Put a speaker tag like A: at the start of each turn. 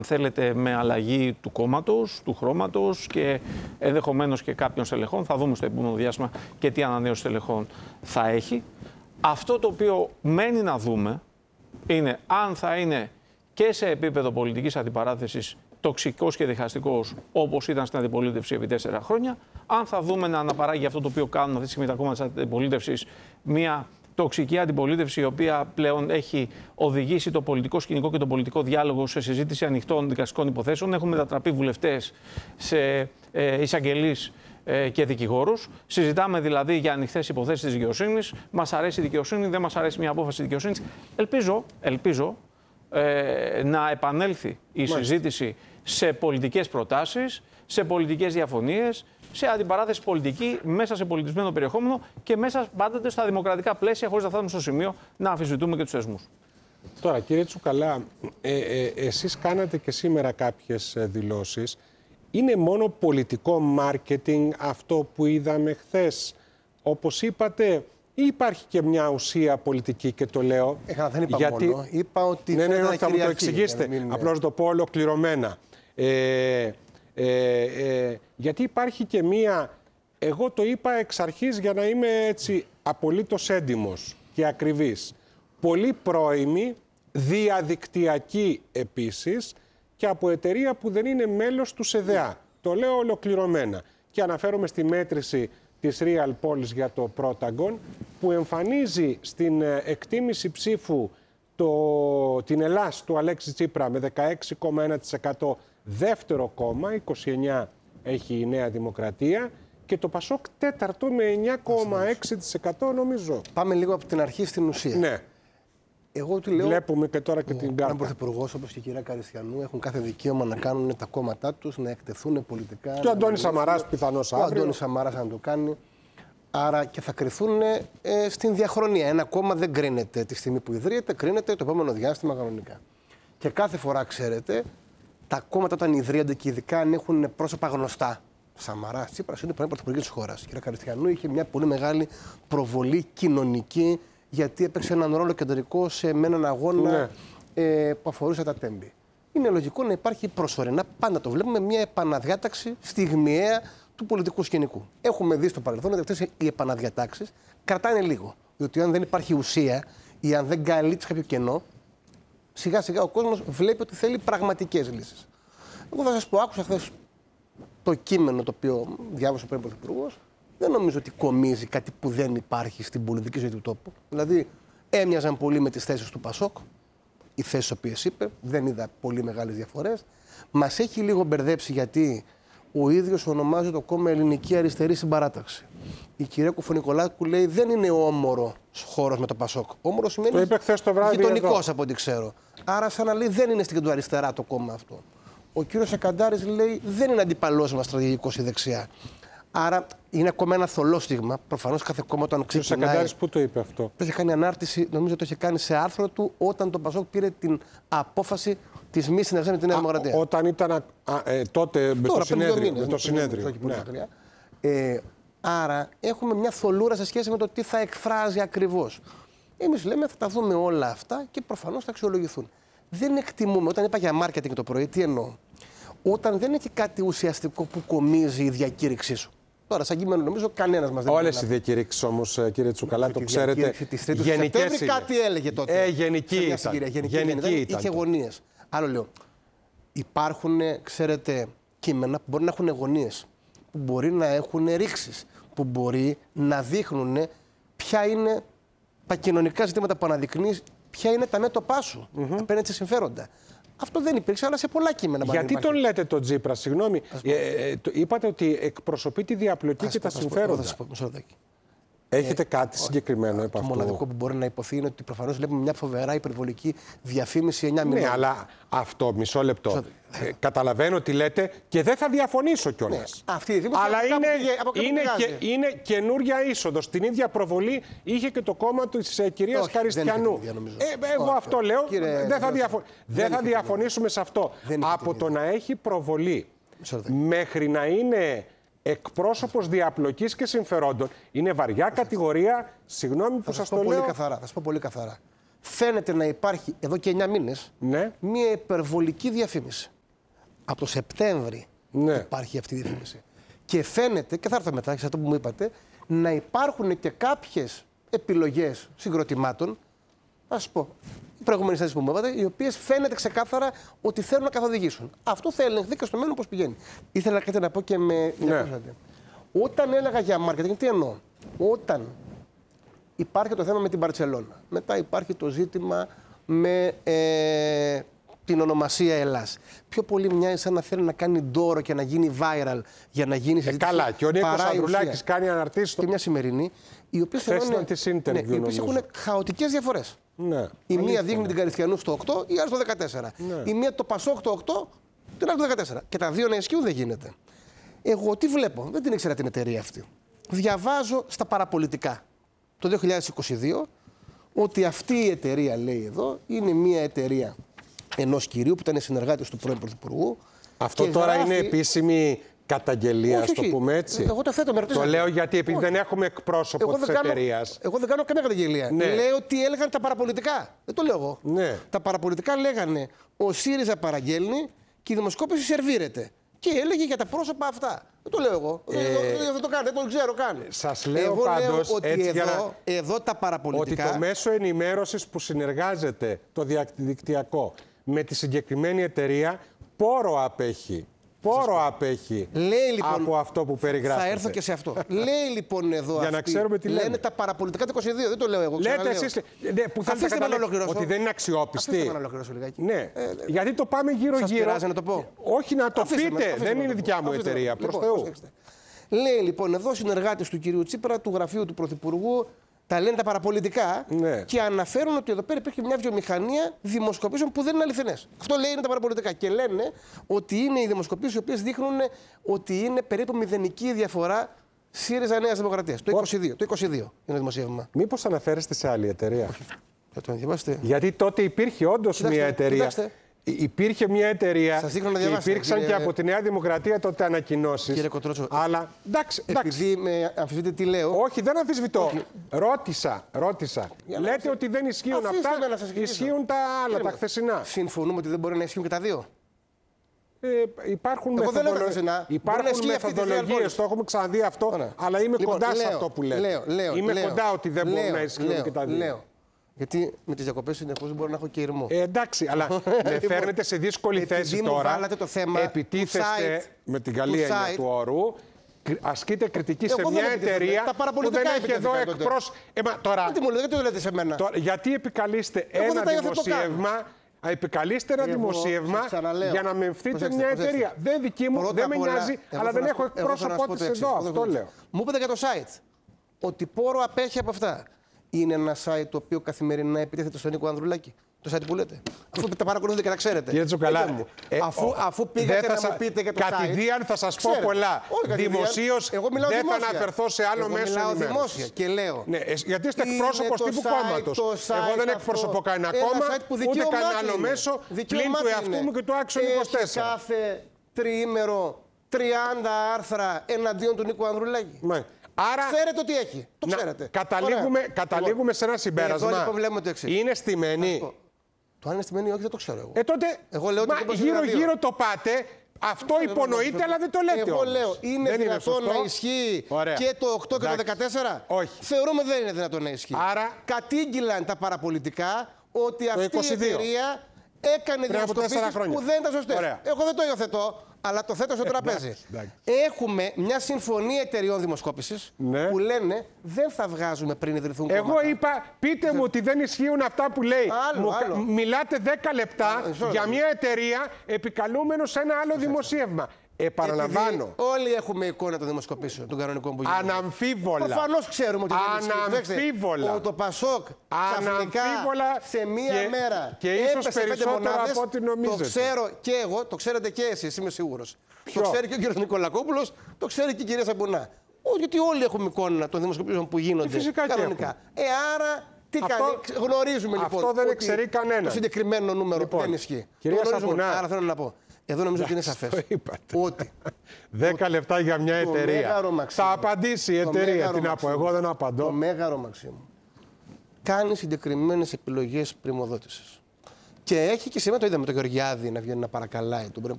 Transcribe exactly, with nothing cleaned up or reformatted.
A: θέλετε, με αλλαγή του κόμματος, του χρώματος και ενδεχομένως και κάποιων στελεχών. Θα δούμε στο επόμενο διάστημα και τι ανανέωση στελεχών θα έχει. Αυτό το οποίο μένει να δούμε είναι αν θα είναι και σε επίπεδο πολιτικής αντιπαράθεσης τοξικός και διχαστικός, όπως ήταν στην αντιπολίτευση επί τέσσερα χρόνια, αν θα δούμε να αναπαράγει αυτό το οποίο κάνουν αυτή τη στιγμή τα κόμματα της αντιπολίτευσης, μια τοξική αντιπολίτευση η οποία πλέον έχει οδηγήσει το πολιτικό σκηνικό και το πολιτικό διάλογο σε συζήτηση ανοιχτών δικαστικών υποθέσεων. Έχουν μετατραπεί βουλευτές σε ε, εισαγγελείς ε, και δικηγόρους. Συζητάμε δηλαδή για ανοιχτές υποθέσεις της δικαιοσύνης. Μας αρέσει η δικαιοσύνη, δεν μας αρέσει μια απόφαση δικαιοσύνης. Ελπίζω, ελπίζω ε, να επανέλθει η Μάλιστα. συζήτηση σε πολιτικές προτάσεις, σε πολιτικές διαφωνίες, σε αντιπαράθεση πολιτική, μέσα σε πολιτισμένο περιεχόμενο και μέσα πάντοτε στα δημοκρατικά πλαίσια, χωρίς να φτάνουμε στο σημείο να αμφισβητούμε και τους θεσμούς.
B: Τώρα, κύριε Τσουκαλά, ε, ε, εσείς κάνατε και σήμερα κάποιες δηλώσεις. Είναι μόνο πολιτικό μάρκετινγκ αυτό που είδαμε χθες, όπως είπατε, ή υπάρχει και μια ουσία πολιτική, και το λέω.
C: Έχα, δεν είπα
B: γιατί...
C: μόνο. Είπα ότι
B: ναι, ναι, ναι, θα μου το
C: εξηγήσετε.
B: Μην... Απλώς το πω ολοκληρωμένα. Ε, Ε, ε, γιατί υπάρχει και μία, εγώ το είπα εξ αρχής για να είμαι έτσι απολύτως έντιμος και ακριβής, πολύ πρώιμη, διαδικτυακή επίσης και από εταιρεία που δεν είναι μέλος του ΣΕΔΕΑ. Το λέω ολοκληρωμένα και αναφέρομαι στη μέτρηση της Real Polls για το Protagon, που εμφανίζει στην εκτίμηση ψήφου το, την Ελλάς του Αλέξη Τσίπρα με δεκαέξι κόμμα ένα τοις εκατό δεύτερο κόμμα, είκοσι εννιά έχει η Νέα Δημοκρατία, και το Πασόκ τέταρτο με εννιά κόμμα έξι τοις εκατό νομίζω.
C: Πάμε λίγο από την αρχή στην ουσία.
B: Ναι.
C: Εγώ του λέω,
B: βλέπουμε και τώρα και ο, την κάρτα.
C: Έναν πρωθυπουργός όπως και η κυρία Καριστιανού έχουν κάθε δικαίωμα να κάνουν τα κόμματά τους, να εκτεθούν πολιτικά.
B: Και ο Αντώνης Σαμαράς πιθανώς αύριο.
C: Ο Αντώνης Σαμαράς να το κάνει. Άρα και θα κρυθούν ε, στην διαχρονία. Ένα κόμμα δεν κρίνεται τη στιγμή που ιδρύεται, κρίνεται το επόμενο διάστημα κανονικά. Και κάθε φορά, ξέρετε, τα κόμματα όταν ιδρύονται και ειδικά αν έχουν πρόσωπα γνωστά. Σαμαράς, Τσίπρας είναι πρώην πρωθυπουργή της χώρας. Η κυρία Καριστιανού είχε μια πολύ μεγάλη προβολή κοινωνική, γιατί έπαιξε έναν ρόλο κεντρικό σε έναν αγώνα ναι. ε, που αφορούσε τα τέμπη. Είναι λογικό να υπάρχει προσωρινά, πάντα το βλέπουμε, μια επαναδιάταξη στιγμιαία του πολιτικού σκηνικού. Έχουμε δει στο παρελθόν ότι αυτές οι επαναδιατάξεις κρατάνε λίγο. Διότι αν δεν υπάρχει ουσία ή αν δεν καλύπτει κάποιο κενό, σιγά σιγά ο κόσμος βλέπει ότι θέλει πραγματικές λύσεις. Εγώ θα σας πω, άκουσα χθες το κείμενο το οποίο διάβασε ο πρώην πρωθυπουργός. Δεν νομίζω ότι κομίζει κάτι που δεν υπάρχει στην πολιτική ζωή του τόπου. Δηλαδή, έμοιαζαν πολύ με τις θέσεις του Πασόκ, οι θέσεις τις οποίες είπε, δεν είδα πολύ μεγάλες διαφορές. Μας έχει λίγο μπερδέψει γιατί ο ίδιος ονομάζει το κόμμα Ελληνική Αριστερή Συμπαράταξη. Η κυρία Κουφωνικολάκου λέει δεν είναι όμορο χώρος με το Πασόκ. Όμορο σημαίνει γειτονικός από ό,τι ξέρω. Άρα, σαν να λέει δεν είναι στην κεντροαριστερά το κόμμα αυτό. Ο κύριος Σακαντάρης λέει δεν είναι αντιπαλός μας στρατηγικός η δεξιά. Άρα είναι ακόμα ένα θολό στίγμα. Προφανώς κάθε κόμμα όταν ξεκινάει.
B: Ο Σακαντάρης πού το είπε αυτό?
C: Το είχε κάνει ανάρτηση, νομίζω το είχε κάνει σε άρθρο του όταν το Πασόκ πήρε την απόφαση της μη συνεργασίας με τη Νέα Δημοκρατία.
B: Όταν ήταν α, ε, τότε με
C: Τώρα,
B: το συνέδριο.
C: μήνες,
B: με το συνέδριο.
C: Ναι. Ε, άρα έχουμε μια θολούρα σε σχέση με το τι θα εκφράζει ακριβώς. Εμείς λέμε θα τα δούμε όλα αυτά και προφανώς θα αξιολογηθούν. Δεν εκτιμούμε, όταν είπα για marketing το πρωί, τι εννοώ? Όταν δεν έχει κάτι ουσιαστικό που κομίζει η διακήρυξή σου. Τώρα, σαν κείμενο, νομίζω κανένας μας δεν μπορεί.
B: Όλες οι διακήρυξεις όμως, κύριε Τσουκαλά, το ξέρετε.
C: Γενικές είναι. Κάτι έλεγε τότε.
B: Ε, γενική ήταν.
C: Γενική, γενική ήταν. Είχε γωνίες. Άλλο λέω. Υπάρχουν, ξέρετε, κείμενα που μπορεί να έχουν γωνίες, που μπορεί να έχουν ρήξεις, που μπορεί να δείχνουν ποια είναι τα κοινωνικά ζητήματα που αναδεικνύεις, ποια είναι τα μέτωπά σου mm-hmm. απέναντι σε συμφέροντα. Αυτό δεν υπήρξε, αλλά σε πολλά κείμενα.
B: Γιατί τον λέτε τον Τσίπρα, συγγνώμη. Ε, ε, το, είπατε ότι εκπροσωπεί τη διαπλοκή και τα συμφέροντα.
C: Θα πω,
B: Έχετε
C: ε,
B: κάτι
C: ό,
B: συγκεκριμένο επ'
C: αυτού? Το μοναδικό που μπορεί να υποθεί είναι ότι προφανώς βλέπουμε μια φοβερά υπερβολική διαφήμιση εννιά μηνών.
B: Ναι, αλλά αυτό, μισό λεπτό. Ε, καταλαβαίνω τι λέτε και δεν θα διαφωνήσω κιόλας. Ναι,
C: αυτή η
B: αλλά είναι, είναι, και, είναι καινούρια είσοδος. Την ίδια προβολή είχε και το κόμμα της ε, κυρίας
C: Όχι,
B: Καριστιανού.
C: Δεν
B: ε, εγώ Όχι, αυτό λέω. Κύριε, δεν θα, διαφο... δεν δεν θα διαφωνήσουμε σε αυτό. Από το να έχει προβολή μέχρι να είναι εκπρόσωπος διαπλοκής και συμφερόντων είναι βαριά κατηγορία. Συγγνώμη που σας το λέω.
C: Καθαρά, θα σας πω πολύ καθαρά. φαίνεται να υπάρχει εδώ και εννιά μήνες
B: Ναι.
C: μια υπερβολική διαφήμιση. Από το Σεπτέμβρη
B: Ναι.
C: υπάρχει αυτή η διαφήμιση. Και φαίνεται, και θα έρθω μετά σε αυτό που μου είπατε, να υπάρχουν και κάποιες επιλογές συγκροτημάτων, θα σας πω, οι προηγούμενες θέσεις που μου είπατε, οι οποίες φαίνεται ξεκάθαρα ότι θέλουν να καθοδηγήσουν. Αυτό θα ελεγχθεί και στο μέλλον πώς πηγαίνει. Ήθελα κάτι να πω και με.
B: Ναι.
C: Όταν έλεγα για marketing, τι εννοώ. Όταν υπάρχει το θέμα με την Μπαρτσελώνα, μετά υπάρχει το ζήτημα με ε, την ονομασία Ελλάς. Πιο πολύ μοιάζει σαν να θέλει να κάνει ντόρο και να γίνει viral για να γίνει συζήτηση.
B: Ε, καλά, και ο Νίκος
C: παρά η
B: Ανδρουλάκης
C: ουσία.
B: κάνει αναρτήσεις.
C: Και μια σημερινή, οι οποίες
B: Χθες
C: ενώνουν-
B: ήταν της interview,
C: ναι, οι οποίες
B: νομίζω.
C: έχουν χαοτικές διαφορές.
B: Ναι.
C: Η μία
B: Αλήθεια,
C: δείχνει
B: ναι.
C: την Καριστιανού στο οκτώ, η άλλη στο δεκατέσσερα.
B: Ναι.
C: Η μία το Πασόκ το οκτώ, την άλλη το δεκατέσσερα. Και τα δύο να ισχύουν δεν γίνεται. Εγώ τι βλέπω, δεν την ήξερα την εταιρεία αυτή. Διαβάζω στα παραπολιτικά το δύο χιλιάδες είκοσι δύο ότι αυτή η εταιρεία, λέει εδώ, είναι μια εταιρεία ενός κυρίου που ήταν συνεργάτης του πρώην Πρωθυπουργού.
B: Αυτό
C: και
B: τώρα
C: γράφει-
B: είναι επίσημη καταγγελία,
C: Όχι,
B: ας το
C: όχι.
B: πούμε έτσι.
C: Εγώ το θέτω, με
B: Το
C: ρωτήσατε.
B: λέω γιατί επειδή
C: Όχι.
B: δεν έχουμε εκπρόσωπο
C: Εγώ
B: της
C: δεν, κάνω,
B: εταιρείας.
C: εγώ δεν κάνω καμία καταγγελία.
B: Ναι.
C: Λέω τι έλεγαν τα παραπολιτικά. Δεν το λέω εγώ.
B: Ναι.
C: Τα παραπολιτικά λέγανε ο ΣΥΡΙΖΑ παραγγέλνει και η δημοσκόπηση σερβίρεται. Και έλεγε για τα πρόσωπα αυτά. Δεν το λέω εγώ.
B: Ε,
C: δεν, δεν, δεν το κάνω, δεν το ξέρω καν.
B: σας λέω
C: εγώ
B: πάντως,
C: λέω ότι
B: έτσι
C: εδώ,
B: για να-
C: εδώ τα
B: Ότι
C: παραπολιτικά.
B: το μέσο ενημέρωσης που συνεργάζεται, το διαδικτυακό, με τη συγκεκριμένη εταιρεία, πόρο απέχει. Πόρο απέχει
C: Λέει, λοιπόν,
B: από αυτό που περιγράφεται.
C: Θα έρθω και σε αυτό. Λέει λοιπόν εδώ
B: Για να
C: αυτοί,
B: ξέρουμε τι
C: λένε
B: λέμε.
C: τα παραπολιτικά του είκοσι δύο. Δεν το λέω εγώ.
B: Λέτε
C: ξαναλέω.
B: εσείς ναι, που θέλετε να
C: Αφήστε με να
B: καταλήξετε
C: ολοκληρώσω.
B: ότι δεν είναι αξιόπιστη.
C: Αφήστε με να ολοκληρώσω λιγάκι.
B: Ναι,
C: Ε,
B: γιατί το πάμε
C: Σας
B: γύρω-γύρω.
C: πειράζει να το πω?
B: Όχι να το
C: Αφήστε με,
B: πείτε,
C: αφήστε
B: δεν
C: με
B: είναι
C: να το
B: δικιά
C: πω.
B: μου
C: Αφήστε με.
B: εταιρεία, προς
C: Λοιπόν,
B: Θεού.
C: προσέξτε. Λέει λοιπόν εδώ συνεργάτης του κυρίου Τσίπρα, του γραφείου του Πρωθυπουργού, τα λένε τα παραπολιτικά
B: Ναι.
C: και αναφέρουν ότι εδώ πέρα υπήρχε μια βιομηχανία δημοσκοπήσεων που δεν είναι αληθινές. Αυτό λέει είναι τα παραπολιτικά. Και λένε ότι είναι οι δημοσκοπήσεις οι οποίες δείχνουν ότι είναι περίπου μηδενική η διαφορά ΣΥΡΙΖΑ Νέας Δημοκρατίας. Το είκοσι δύο. Το είκοσι δύο είναι το δημοσίευμα.
B: Μήπως αναφέρεστε σε άλλη εταιρεία.
C: Θα το διαβάσετε.
B: Γιατί τότε υπήρχε όντως
C: Κοιτάξτε,
B: μια εταιρεία.
C: κοιτάξτε.
B: Υ- Υπήρχε μια εταιρεία
C: Σας δείχνω να
B: και
C: διαβάσετε,
B: υπήρξαν
C: κύριε-
B: και από τη Νέα Δημοκρατία τότε ανακοινώσεις.
C: Κύριε Κοτρότσο,
B: Αλλά εντάξει, εντάξει.
C: επειδή με αμφισβητείτε τι λέω.
B: Όχι, δεν αμφισβητώ. Ρώτησα, ρώτησα.
C: Για να
B: Λέτε
C: σας-
B: ότι δεν ισχύουν
C: Αφήστε με
B: αυτά,
C: να σας εξηγήσω.
B: ισχύουν τα άλλα,
C: Κύριε
B: τα
C: μου,
B: χθεσινά.
C: Συμφωνούμε ότι δεν μπορεί να ισχύουν και τα δύο.
B: Ε, υπάρχουν
C: Εγώ δεν λέω τα
B: μεθοδολο-
C: χθεσινά. Μπορεί να
B: υπάρχουν
C: ισχύει αυτή της
B: μεθοδολογίες,
C: διαλβόλης.
B: το έχουμε ξαναδεί αυτό,
C: Ωραία.
B: αλλά είμαι
C: Λοιπόν,
B: κοντά σε
C: λέω,
B: αυτό που λέτε.
C: Λέω, λέω,
B: είμαι
C: λέω,
B: κοντά ότι δεν μπορούν
C: λέω,
B: να ισχύουν
C: λέω,
B: και τα δύο.
C: Λέω. Γιατί με τις διακοπές συνεχώς μπορώ να έχω και ηρμό.
B: Ε, εντάξει, αλλά με
C: Λοιπόν,
B: φέρνετε σε δύσκολη
C: επειδή
B: θέση
C: μου
B: τώρα.
C: βάλατε το θέμα του
B: Επιτίθεστε
C: site,
B: με την
C: του
B: καλή έννοια
C: site.
B: του όρου. κρι- Ασκείτε κριτική σε
C: Εγώ δεν
B: μια
C: επιτίθεμαι.
B: εταιρεία
C: Τα
B: που
C: παραπολιτικά
B: δεν έχει εδώ
C: επιτέθηκαν τότε.
B: εκπρόσωπο. Ε, μα τώρα,
C: Γιατί μου λέτε, γιατί το λέτε σε μένα.
B: τώρα, γιατί επικαλείστε
C: Εγώ δεν
B: ένα
C: τα υιοθετώ καν.
B: δημοσίευμα. Α, Επικαλείστε ένα
C: Εγώ
B: δημοσίευμα
C: σας ξαναλέω.
B: για να μεμφθείτε
C: Προσέξτε,
B: μια
C: προσέξτε.
B: εταιρεία. Δεν δική μου,
C: Πρώτα
B: δεν με
C: απ' όλα,
B: νοιάζει,
C: εγώ
B: αλλά
C: θέλω
B: δεν
C: να
B: έχω
C: σου πω- εγώ θέλω να
B: εκπρόσωπό
C: σου πω
B: τη
C: το εξής.
B: εδώ.
C: Εγώ
B: Αυτό
C: θέλω-
B: λέω.
C: Μου είπατε για το site ότι πόρο απέχει από αυτά. Είναι ένα site το οποίο καθημερινά επιτίθεται στον Νίκο Ανδρουλάκη. Το site που λέτε. Αφού τα παρακολουθείτε και τα ξέρετε.
B: Κύριε Τσουκαλά,
C: Πείτε μου.
B: ε,
C: αφού,
B: ο-
C: αφού
B: δεν
C: πήγατε
B: θα
C: να
B: σα-
C: μου πείτε για το site.
B: κατηδίαν θα σας πω
C: ξέρετε.
B: πολλά.
C: Όχι κατηδίαν.
B: Δημοσίως
C: Εγώ μιλάω
B: δεν θα
C: δημόσια.
B: αναφερθώ σε άλλο
C: Εγώ
B: μέσο
C: μιλάω
B: ενημέρωσης.
C: δημόσια και λέω.
B: Ναι, ε, γιατί είστε
C: είναι
B: εκπρόσωπος
C: το
B: τύπου
C: site,
B: κόμματος.
C: το
B: Εγώ
C: site
B: δεν
C: αυτό.
B: εκπροσωπώ κανένα
C: Ένα
B: κόμμα,
C: site που
B: ούτε
C: δικαιωμάτι
B: κανένα άλλο
C: είναι.
B: μέσο, πλην
C: Δικαιωμάτι
B: του εαυτού
C: είναι.
B: μου και του Άξιον
C: Έχει
B: είκοσι τέσσερα.
C: κάθε τριήμερο τριάντα άρθρα εναντίον του Νίκου Ανδρουλάκη.
B: Ναι. Άρα,
C: Ξέρετε ότι έχει. Το
B: να-
C: ξέρετε.
B: καταλήγουμε,
C: Ωραία.
B: καταλήγουμε
C: Λοιπόν,
B: σε ένα συμπέρασμα.
C: Εδώ λοιπόν βλέπουμε το εξής.
B: Είναι στημένη.
C: Το αν είναι στημένη ή όχι δεν το ξέρω εγώ.
B: Ε, τότε,
C: Εγώ λέω ότι
B: μα,
C: και πώς είναι τα δύο.
B: γύρω-γύρω το πάτε. Αυτό υπονοείται, αλλά δεν το λέτε
C: Εγώ
B: όμως.
C: λέω, είναι
B: Δεν
C: δυνατόν
B: σωστό.
C: να ισχύει
B: Ωραία.
C: και το οκτώ και το
B: Εντάξει.
C: δεκατέσσερα.
B: Όχι.
C: Θεωρούμε δεν είναι δυνατόν να ισχύει.
B: Άρα-
C: κατήγγυλαν τα παραπολιτικά ότι αυτή η
B: είκοσι δύο.
C: εταιρεία έκανε
B: Πριν από τέσσερα
C: δημοσκοπήσεις
B: χρόνια.
C: που δεν ήταν σωστές.
B: Ωραία.
C: Εγώ δεν το υιοθετώ, αλλά το θέτω στο τραπέζι.
B: εντάξει, εντάξει.
C: Έχουμε μια συμφωνία εταιριών δημοσκόπησης
B: Ναι.
C: που λένε δεν θα βγάζουμε πριν ιδρυθούν
B: Εγώ
C: κόμματα.
B: είπα, πείτε μου ότι δεν ισχύουν αυτά που λέει.
C: Άλλο,
B: Μου,
C: άλλο.
B: Μιλάτε δέκα λεπτά
C: μισό
B: για
C: λεπτό.
B: μια εταιρεία επικαλούμενο σε ένα άλλο δημοσίευμα. Επαναλαμβάνω.
C: Επειδή όλοι έχουμε εικόνα των δημοσκοπήσεων, των κανονικών που γίνονται.
B: Αναμφίβολα.
C: Προφανώς ξέρουμε ότι δεν ισχύει.
B: Αναμφίβολα.
C: Κοιτάξτε, Το Πασόκ ξαφνικά
B: Αναμφίβολα
C: σε μία
B: και-
C: μέρα
B: και ίσως
C: έπεσε πέντε
B: περισσότερο
C: μονάδες.
B: από ό,τι νομίζετε.
C: Το ξέρω και εγώ, το ξέρετε και εσείς, είμαι σίγουρος.
B: Ποιο?
C: Το ξέρει και ο κύριος Νικολακόπουλος, το ξέρει και η κυρία Σαμπουνά. Όχι, γιατί όλοι έχουμε εικόνα των δημοσκοπήσεων που γίνονται
B: φυσικά και
C: κανονικά. Ε, άρα τι
B: Αυτό-
C: κάνει, γνωρίζουμε
B: αυτό
C: λοιπόν.
B: δεν
C: ότι
B: εξαιρεί κανέναν.
C: Το συγκεκριμένο νούμερο
B: Λοιπόν,
C: δεν ισχύει.
B: κυρία
C: Το γνωρίζουμε.
B: Σαμπουνά.
C: Άρα θέλω να πω. Εδώ νομίζω ότι είναι
B: Εντάξει,
C: σαφές.
B: το είπατε.
C: Ότι
B: Δέκα λεπτά για μια
C: το
B: εταιρεία.
C: Μέγαρο Μαξίμου.
B: Θα απαντήσει η
C: Το
B: εταιρεία.
C: Μέγαρο
B: Τι να πω,
C: Μαξίμου.
B: εγώ δεν
C: το
B: απαντώ.
C: Μέγαρο Μαξίμου κάνει συγκεκριμένες επιλογές πρημοδότησης. Και έχει και σήμερα το είδαμε το Γεωργιάδη να βγαίνει να παρακαλάει τον